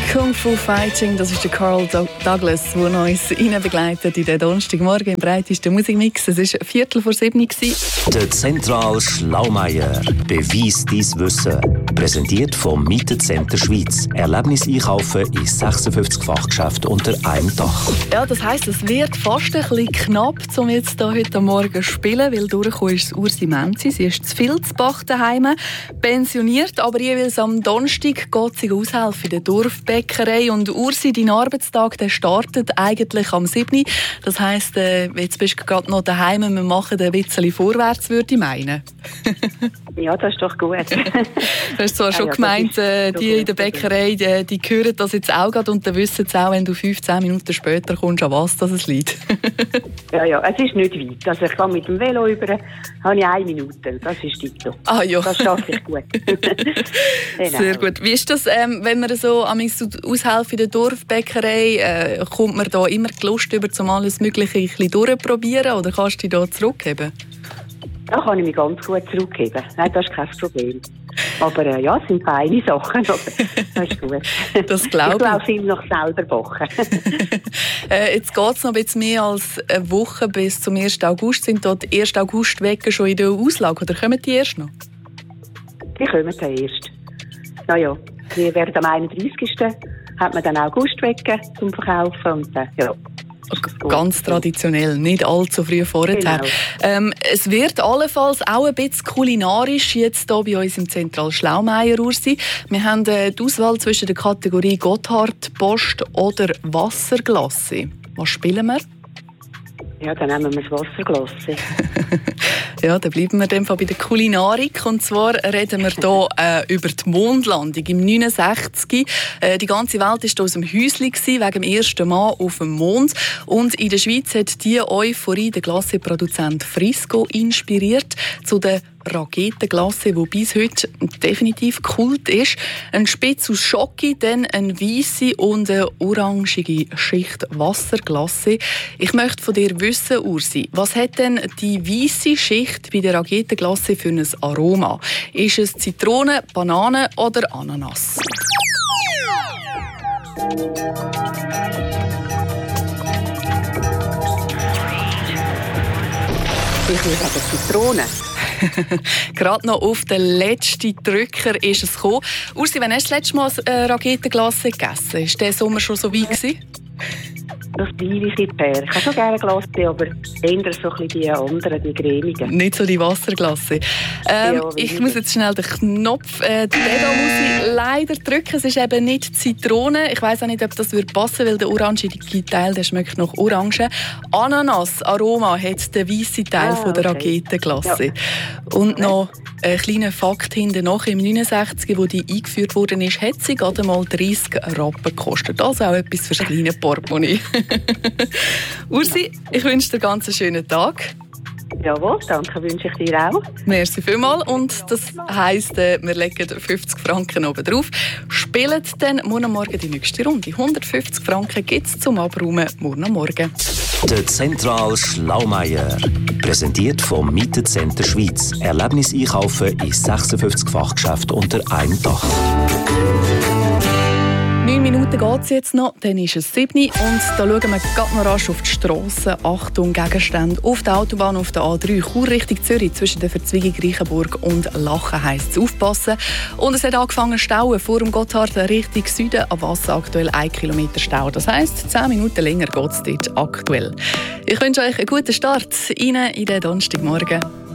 Kung Fu Fighting, das ist der Carl Douglas, der uns begleitet in den Donnerstagmorgen im breitesten Musikmix. Es war 6:45. Der Zentral Schlaumeier. Beweis dein Wissen. Präsentiert vom Mietecenter Schweiz. Erlebnis einkaufen in 56 Fachgeschäften unter einem Dach. Ja, das heisst, es wird fast ein bisschen knapp, um jetzt hier heute Morgen zu spielen, weil durchgekommen ist Ursi Menzi. Sie ist zu Vilsbach daheim, pensioniert, aber jeweils am Donnerstag geht sie aushelfen in der Dorfbäckerei. Und Ursi, dein Arbeitstag der startet eigentlich am 7. Das heisst, jetzt bist du gerade noch daheim, wir machen ein bisschen vorwärts, würde ich meinen. Ja, das ist doch gut. Du hast zwar schon gemeint, die in der Bäckerei, die hören das jetzt auch gerade und dann wissen sie auch, wenn du 15 Minuten später kommst, an was das es liegt. Ja, es ist nicht weit. Also ich gehe mit dem Velo über, habe ich 1 Minute. Das ist tiptop. Ah ja. Das schaffe ich gut. Genau. Sehr gut. Wie ist das, wenn man so aushelfen in der Dorfbäckerei, kommt man da immer die Lust über, um alles Mögliche ein bisschen durchzuprobieren oder kannst du dich da zurückgeben? Da kann ich mich ganz gut zurückgeben. Nein, das ist kein Problem. Aber ja, es sind feine Sachen, aber das ist gut. Das glaube ich. Ich tue auch viel noch selber backen. Jetzt geht es noch ein bisschen mehr als eine Woche bis zum 1. August. Sind dort die 1. August-Wecken schon in der Auslage oder kommen die erst noch? Die kommen dann erst. Ja. Wir werden am 31. hat man dann August-Wecken zum Verkaufen und ja. Ganz traditionell, nicht allzu früh vorher. Genau. Es wird allenfalls auch ein bisschen kulinarisch jetzt hier bei uns im Zentral Schlaumeier, Ursi. Wir haben die Auswahl zwischen der Kategorie Gotthard, Post oder Wasserglasse. Was spielen wir? Ja, dann nehmen wir das Wasserglasse. Ja, dann bleiben wir in dem Fall bei der Kulinarik. Und zwar reden wir hier über die Mondlandung im 69. Die ganze Welt war aus dem Häuschen wegen dem ersten Mann auf dem Mond. Und in der Schweiz hat diese Euphorie der Glasse-Produzent Frisco inspiriert zu der Raketenglasse, die bis heute definitiv Kult ist. Ein Spitz aus Schoki, dann eine weisse und eine orangige Schicht Wasserglasse. Ich möchte von dir wissen, Ursi, was hat denn die weisse Schicht bei der Raketenglasse für ein Aroma? Ist es Zitrone, Banane oder Ananas? Ich würde sagen Zitrone. Gerade noch auf den letzten Drücker ist es gekommen. Ursi, wann hast du das letzte Mal Raketenglasse gegessen? War der Sommer schon so weit gewesen? Das Wein ist her. Ich habe schon gerne Glasse, aber eher so ein bisschen die anderen, die cremigen. Nicht so die Wasserglasse. Ich muss jetzt schnell den Knopf, den da muss ich leider drücken. Es ist eben nicht Zitrone. Ich weiss auch nicht, ob das passen würde, weil der orangige Teil der schmeckt nach Orange. Ananas-Aroma hat der weisse Teil von der Raketenglasse. Ja. Und noch ein kleiner Fakt hinten nach. Im 69, wo die eingeführt worden ist, hat sie gerade mal 30 Rappen gekostet. Also auch etwas für das kleine Portemonnaie. Ursi, ich wünsche dir einen ganz schönen Tag. Jawohl, danke, wünsche ich dir auch. Merci vielmals. Und das heisst, wir legen 50 Franken oben drauf. Spielen dann morgen Morgen die nächste Runde. 150 Franken gibt es zum Abräumen morgen Morgen. Der Zentral Schlaumeier. Präsentiert vom Mietecenter Schweiz. Erlebnis einkaufen in 56 Fachgeschäften unter einem Dach. 9 Minuten geht es jetzt noch, dann ist es 7 und da schauen wir gerade noch rasch auf die Strasse. Achtung, Gegenstände auf der Autobahn auf der A3 Chur Richtung Zürich zwischen der Verzweigung Reichenburg und Lachen heisst es aufpassen. Und es hat angefangen zu stauen vor dem Gotthard Richtung Süden, am Wasser aktuell 1 Kilometer Stau. Das heisst, 10 Minuten länger geht es dort aktuell. Ich wünsche euch einen guten Start rein in den Donnerstagmorgen.